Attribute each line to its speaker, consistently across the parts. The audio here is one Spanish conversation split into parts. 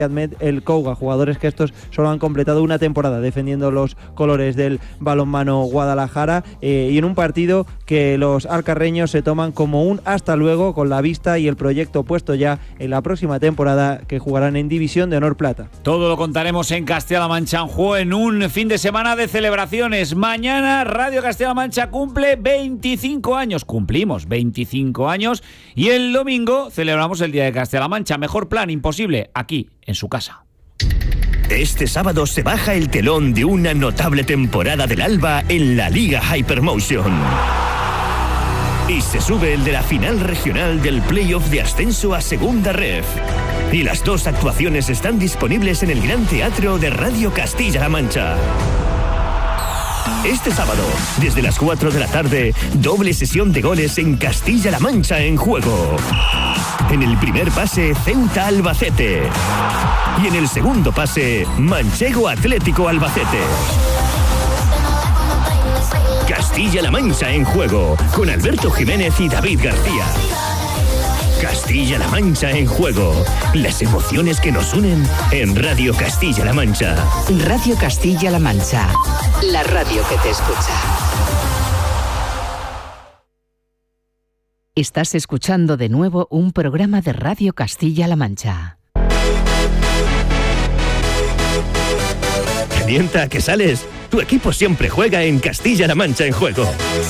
Speaker 1: Ahmed El Kouga, jugadores que estos solo han completado una temporada defendiendo los colores del balonmano Guadalajara, y en un partido que los alcarreños se toman como un hasta luego, con la vista y el proyecto puesto ya en la próxima temporada, que jugarán en División de Honor Plata.
Speaker 2: Todo lo contaremos en Castilla-La Mancha en juego, en un fin de semana de celebraciones. Mañana Radio Castilla-La Mancha cumple 25 años, cumplimos 25 años, y el domingo celebramos el Día de Castilla-La Mancha. Mejor plan imposible, aquí en su casa.
Speaker 3: Este sábado se baja el telón de una notable temporada del Alba en la Liga Hypermotion. Y se sube el de la final regional del playoff de ascenso a Segunda Ref. Y las dos actuaciones están disponibles en el Gran Teatro de Radio Castilla-La Mancha. Este sábado, desde las 4 de la tarde, doble sesión de goles en Castilla-La Mancha en juego. En el primer pase, Ceuta Albacete. Y en el segundo pase, Manchego Atlético Albacete. Castilla-La Mancha en juego, con Alberto Jiménez y David García. Castilla-La Mancha en juego. Las emociones que nos unen en Radio Castilla-La Mancha.
Speaker 4: Radio Castilla-La Mancha. La radio que te escucha. Estás escuchando de nuevo un programa de Radio Castilla-La Mancha.
Speaker 3: Calienta, que sales. Tu equipo siempre juega en Castilla-La Mancha en juego.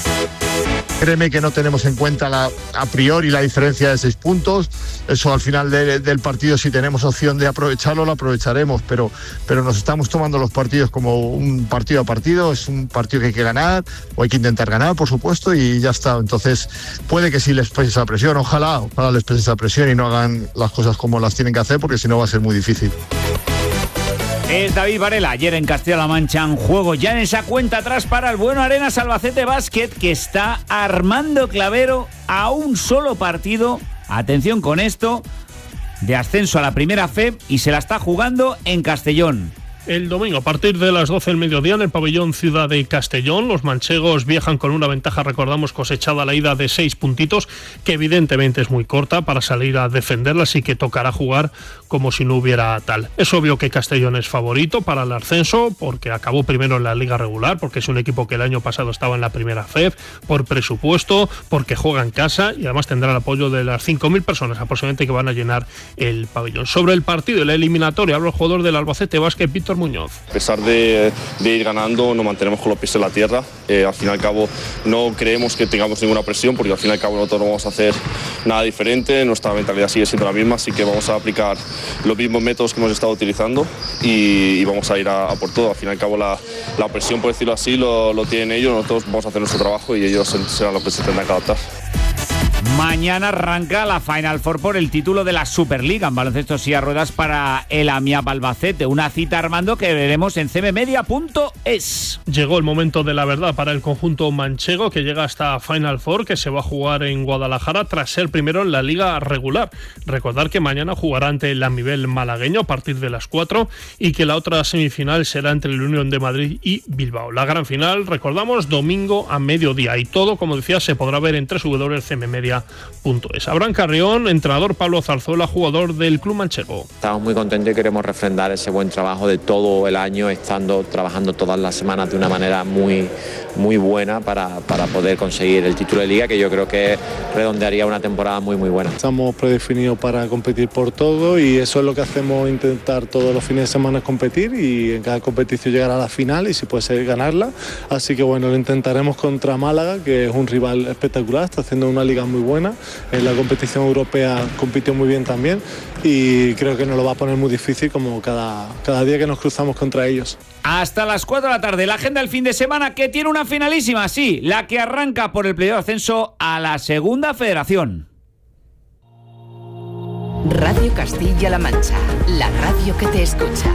Speaker 5: Créeme que no tenemos en cuenta a priori la diferencia de 6 puntos. Eso al final del partido, si tenemos opción de aprovecharlo, lo aprovecharemos. Pero nos estamos tomando los partidos como un partido a partido. Es un partido que hay que ganar, o hay que intentar ganar, por supuesto, y ya está. Entonces, puede que sí les pese esa presión. Ojalá les pese esa presión y no hagan las cosas como las tienen que hacer, porque si no va a ser muy difícil.
Speaker 2: Es David Varela, ayer en Castilla-La Mancha en juego, ya en esa cuenta atrás para el bueno Arenas Albacete Basket, que está armando clavero a un solo partido, atención con esto, de ascenso a la primera FEB, y se la está jugando en Castellón.
Speaker 6: El domingo, a partir de las 12 del mediodía, en el pabellón Ciudad de Castellón, los manchegos viajan con una ventaja, recordamos, cosechada a la ida de 6 puntitos, que evidentemente es muy corta para salir a defenderla, así que tocará jugar como si no hubiera tal. Es obvio que Castellón es favorito para el ascenso, porque acabó primero en la liga regular, porque es un equipo que el año pasado estaba en la primera FEB, por presupuesto, porque juega en casa y además tendrá el apoyo de las 5.000 personas aproximadamente que van a llenar el pabellón. Sobre el partido, la eliminatoria, habla el jugador del Albacete Basket, Víctor Muñoz.
Speaker 7: A pesar de ir ganando, nos mantenemos con los pies en la tierra. Al fin y al cabo, no creemos que tengamos ninguna presión, porque al fin y al cabo nosotros no vamos a hacer nada diferente. Nuestra mentalidad sigue siendo la misma, así que vamos a aplicar los mismos métodos que hemos estado utilizando y vamos a ir a por todo. Al fin y al cabo, la presión, por decirlo así, lo tienen ellos. Nosotros vamos a hacer nuestro trabajo y ellos serán los que se tendrán que adaptar.
Speaker 2: Mañana arranca la Final Four por el título de la Superliga en baloncesto silla ruedas para el AMIAP Albacete. Una cita, Armando, que veremos en cbmedia.es.
Speaker 6: Llegó el momento de la verdad para el conjunto manchego, que llega hasta Final Four, que se va a jugar en Guadalajara tras ser primero en la liga regular. Recordar que mañana jugará ante el Amibel malagueño a partir de las 4 y que la otra semifinal será entre el Unión de Madrid y Bilbao. La gran final, recordamos, domingo a mediodía, y todo, como decía, se podrá ver en www.cbmedia.es. Abraham Carrión, entrenador Pablo Zarzuela, jugador del club manchego.
Speaker 8: Estamos muy contentos y queremos refrendar ese buen trabajo de todo el año, trabajando todas las semanas de una manera muy buena para poder conseguir el título de liga, que yo creo que redondearía una temporada muy buena.
Speaker 9: Estamos predefinidos para competir por todo, y eso es lo que hacemos, intentar todos los fines de semana competir y en cada competición llegar a la final y si puede ser ganarla. Así que bueno, lo intentaremos contra Málaga, que es un rival espectacular, está haciendo una liga muy buena. En la competición europea compitió muy bien también y creo que nos lo va a poner muy difícil como cada día que nos cruzamos contra ellos.
Speaker 2: Hasta las 4 de la tarde, la agenda del fin de semana, que tiene una finalísima, sí, la que arranca por el playoff de ascenso a la Segunda Federación.
Speaker 4: Radio Castilla-La Mancha, la radio que te escucha.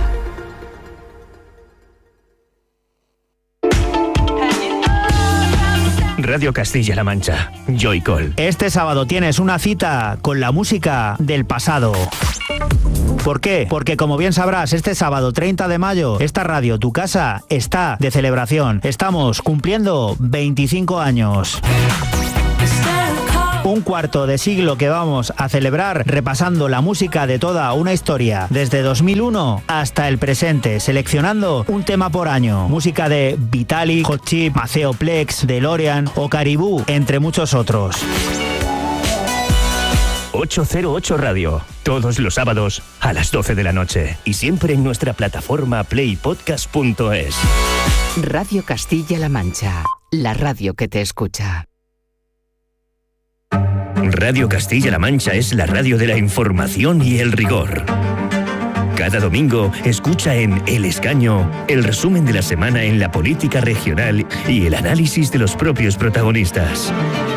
Speaker 3: Radio Castilla-La Mancha, Joycall.
Speaker 10: Este sábado tienes una cita con la música del pasado. ¿Por qué? Porque, como bien sabrás, este sábado 30 de mayo, esta radio, tu casa, está de celebración. Estamos cumpliendo 25 años. Un cuarto de siglo que vamos a celebrar repasando la música de toda una historia, desde 2001 hasta el presente, seleccionando un tema por año. Música de Vitalik, Hot Chip, Maceo Plex, DeLorean o Caribou, entre muchos otros.
Speaker 3: 808 Radio, todos los sábados a las 12 de la noche y siempre en nuestra plataforma playpodcast.es.
Speaker 4: Radio Castilla-La Mancha, la radio que te escucha.
Speaker 3: Radio Castilla-La Mancha es la radio de la información y el rigor. Cada domingo escucha en El Escaño el resumen de la semana en la política regional y el análisis de los propios protagonistas.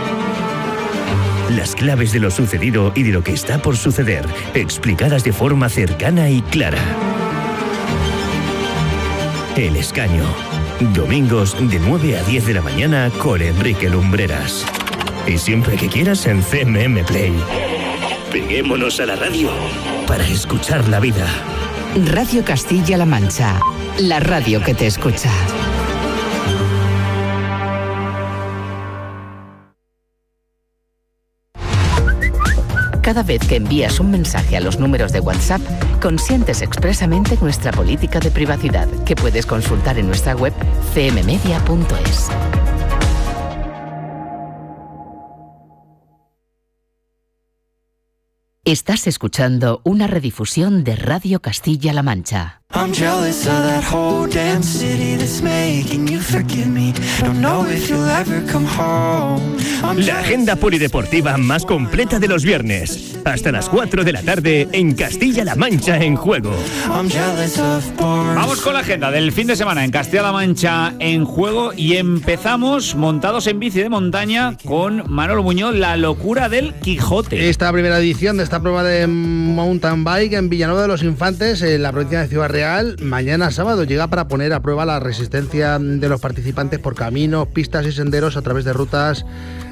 Speaker 3: Las claves de lo sucedido y de lo que está por suceder, explicadas de forma cercana y clara. El Escaño, domingos de 9 a 10 de la mañana con Enrique Lumbreras. Y siempre que quieras en CMM Play. Peguémonos a la radio para escuchar la vida.
Speaker 4: Radio Castilla-La Mancha, la radio que te escucha. Cada vez que envías un mensaje a los números de WhatsApp, consientes expresamente nuestra política de privacidad, que puedes consultar en nuestra web cmmedia.es. Estás escuchando una redifusión de Radio Castilla-La Mancha.
Speaker 11: I'm jealous of that whole damn city that's making you forgive me. Don't know if you'll ever come home.
Speaker 3: La agenda polideportiva más completa de los viernes. Hasta las 4 de la tarde en Castilla-La Mancha en juego.
Speaker 2: Vamos con la agenda del fin de semana en Castilla-La Mancha en juego y empezamos montados en bici de montaña con Manolo Muñoz, la locura del Quijote.
Speaker 12: Esta primera edición de esta prueba de mountain bike en Villanueva de los Infantes, en la provincia de Ciudad Real, mañana sábado llega para poner a prueba la resistencia de los participantes por caminos, pistas y senderos a través de rutas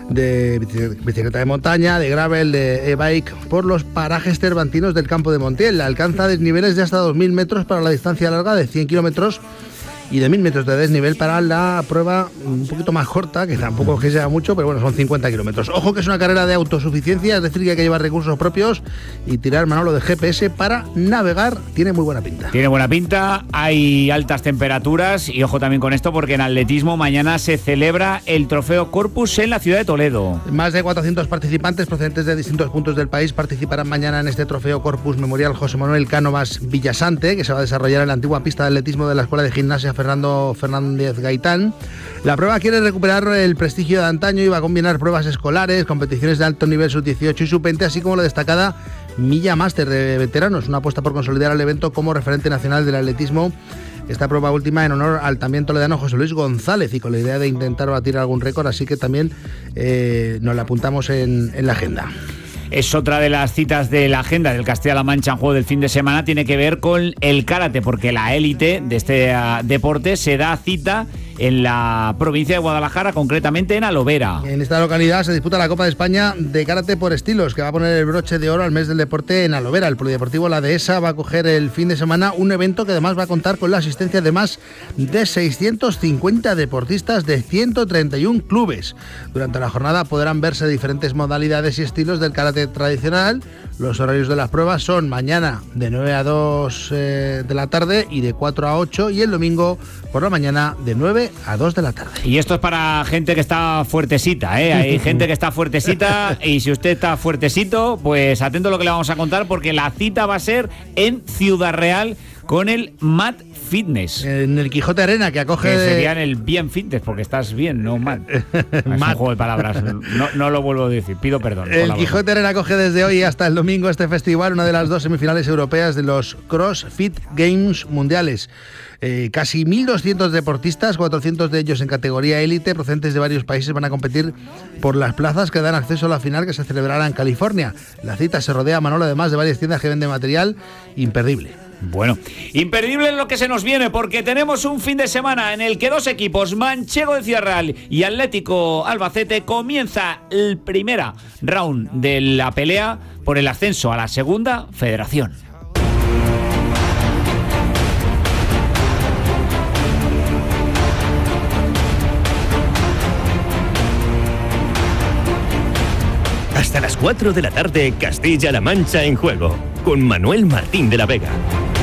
Speaker 12: de bicicleta de montaña, de gravel, de e-bike por los parajes cervantinos del Campo de Montiel. Alcanza desniveles de hasta 2.000 metros para la distancia larga de 100 kilómetros y de 1.000 metros de desnivel para la prueba un poquito más corta, que tampoco es que sea mucho, pero bueno, son 50 kilómetros. Ojo que es una carrera de autosuficiencia, es decir, que hay que llevar recursos propios y tirar, Manolo, de GPS para navegar. Tiene muy buena pinta.
Speaker 2: Tiene buena pinta, hay altas temperaturas y ojo también con esto porque en atletismo mañana se celebra el Trofeo Corpus en la ciudad de Toledo.
Speaker 12: Más de 400 participantes procedentes de distintos puntos del país participarán mañana en este Trofeo Corpus Memorial José Manuel Cánovas Villasante, que se va a desarrollar en la antigua pista de atletismo de la Escuela de Gimnasia Fernando Fernández Gaitán. La prueba quiere recuperar el prestigio de antaño y va a combinar pruebas escolares, competiciones de alto nivel sub-18 y sub-20, así como la destacada Milla Máster de veteranos, una apuesta por consolidar el evento como referente nacional del atletismo. Esta prueba última en honor al también toledano José Luis González y con la idea de intentar batir algún récord, así que también nos la apuntamos en la agenda.
Speaker 2: Es otra de las citas de la agenda del Castilla-La Mancha en juego del fin de semana, tiene que ver con el karate, porque la élite de este deporte se da cita en la provincia de Guadalajara, concretamente en Alovera.
Speaker 12: En esta localidad se disputa la Copa de España de Karate por Estilos, que va a poner el broche de oro al mes del deporte en Alovera. El Polideportivo La Dehesa va a coger el fin de semana un evento que además va a contar con la asistencia de más de 650 deportistas de 131 clubes. Durante la jornada podrán verse diferentes modalidades y estilos del karate tradicional. Los horarios de las pruebas son mañana de 9 a 2 de la tarde y de 4 a 8, y el domingo por la mañana de 9 a 2 de la tarde.
Speaker 2: Y esto es para gente que está fuertecita, ¿eh? Hay gente que está fuertecita y si usted está fuertecito, pues atento a lo que le vamos a contar, porque la cita va a ser en Ciudad Real con el Mad Fitness.
Speaker 12: En el Quijote Arena, que acoge...
Speaker 2: Que sería en el Bien Fitness, porque estás bien, no mal. Es un juego de palabras. No lo vuelvo a decir, pido perdón.
Speaker 12: El Quijote Arena acoge desde hoy hasta el domingo este festival, una de las 2 semifinales europeas de los CrossFit Games mundiales. Casi 1.200 deportistas, 400 de ellos en categoría élite, procedentes de varios países, van a competir por las plazas que dan acceso a la final, que se celebrará en California. La cita se rodea, Manolo, además de varias tiendas que venden material imperdible.
Speaker 2: Bueno, imperdible lo que se nos viene, porque tenemos un fin de semana en el que dos equipos, Manchego de Ciudad Real y Atlético Albacete, comienza el primera round de la pelea por el ascenso a la segunda federación.
Speaker 3: a las 4 de la tarde, Castilla-La Mancha en juego, con Manuel Martín de la Vega.